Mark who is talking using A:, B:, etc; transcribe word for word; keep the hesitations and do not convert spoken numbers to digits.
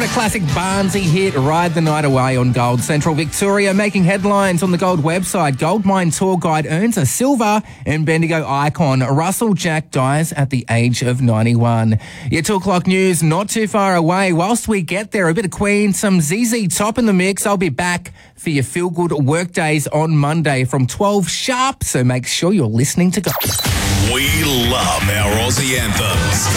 A: classic Barnsey hit, Ride the Night Away on Gold. Central Victoria making headlines on the Gold website. Gold Mine tour guide earns a silver, and Bendigo icon Russell Jack dies at the age of ninety-one. Your two o'clock news not too far away. Whilst we get there, a bit of Queen, some Z Z Top in the mix. I'll be back for your Feel Good work days on Monday from twelve sharp, so make sure you're listening to Gold.
B: We love our Aussie anthems.